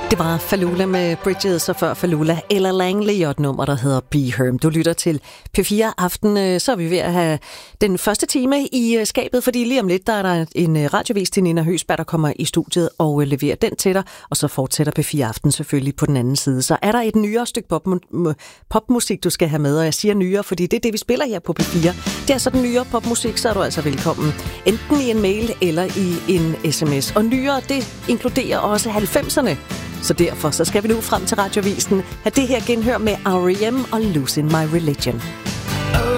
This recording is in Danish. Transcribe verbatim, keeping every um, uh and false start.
Det var Falula med Bridges, og før Falula Ella Langley og et nummer, der hedder Be Her. Du lytter til P fire Aften, så er vi ved at have den første time i skabet, fordi lige om lidt, der er der en radiovis til Nina Høsberg, der kommer i studiet og leverer den til dig, og så fortsætter P fire Aften selvfølgelig på den anden side. Så er der et nyere stykke pop- popmusik, du skal have med, og jeg siger nyere, fordi det er det, vi spiller her på P fire. Det er så den nyere popmusik, så er du altså velkommen, enten i en mail eller i en sms. Og nyere, det inkluderer også halvfemserne. Så derfor så skal vi nu frem til radiovisen have det her genhør med R E M og Losing My Religion.